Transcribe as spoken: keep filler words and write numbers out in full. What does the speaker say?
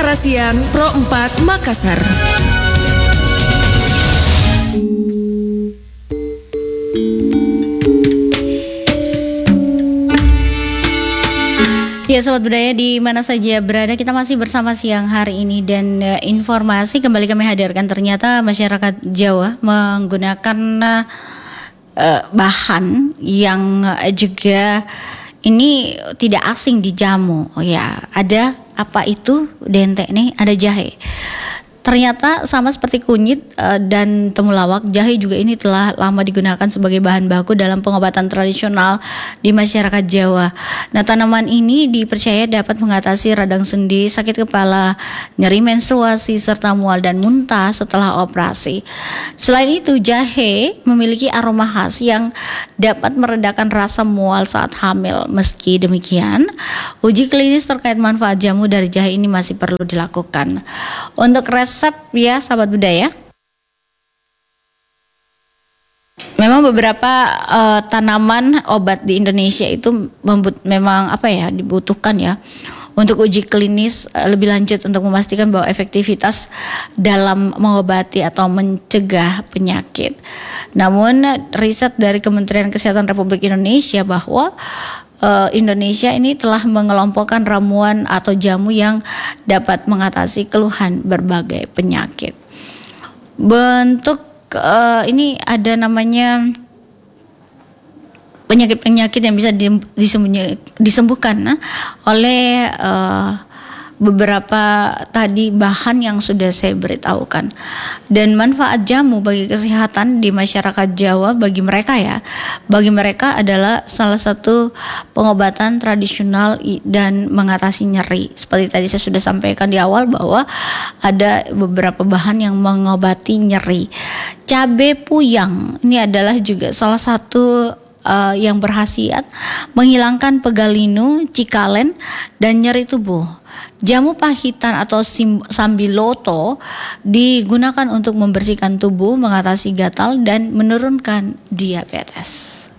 Muara Siang Pro empat Makassar. Ya Sobat Budaya, di mana saja berada, kita masih bersama siang hari ini. Dan uh, informasi kembali kami hadirkan, ternyata masyarakat Jawa menggunakan uh, bahan yang uh, juga ini tidak asing di jamu. Oh ya, ada apa itu dente nih, ada jahe. Ternyata sama seperti kunyit uh, dan temulawak, jahe juga ini telah lama digunakan sebagai bahan baku dalam pengobatan tradisional di masyarakat Jawa. Nah, tanaman ini dipercaya dapat mengatasi radang sendi, sakit kepala, nyeri menstruasi, serta mual dan muntah setelah operasi. Selain itu, jahe memiliki aroma khas yang dapat meredakan rasa mual saat hamil. Meski demikian, uji klinis terkait manfaat jamu dari jahe ini masih perlu dilakukan. Untuk resep ya sahabat budaya, memang beberapa uh, tanaman obat di Indonesia itu membut, memang apa ya dibutuhkan ya untuk uji klinis uh, lebih lanjut untuk memastikan bahwa efektivitas dalam mengobati atau mencegah penyakit. Namun riset dari Kementerian Kesehatan Republik Indonesia bahwa Uh, Indonesia ini telah mengelompokkan ramuan atau jamu yang dapat mengatasi keluhan berbagai penyakit. Bentuk uh, ini ada namanya penyakit-penyakit yang bisa disembuhkan nah, oleh uh, beberapa tadi bahan yang sudah saya beritahukan. Dan manfaat jamu bagi kesehatan di masyarakat Jawa bagi mereka ya, bagi mereka adalah salah satu pengobatan tradisional dan mengatasi nyeri. Seperti tadi saya sudah sampaikan di awal bahwa ada beberapa bahan yang mengobati nyeri. Cabe puyang ini adalah juga salah satu Uh, yang berkhasiat menghilangkan pegal linu, cikalen, dan nyeri tubuh. Jamu pahitan atau sim- sambiloto digunakan untuk membersihkan tubuh, mengatasi gatal, dan menurunkan diabetes.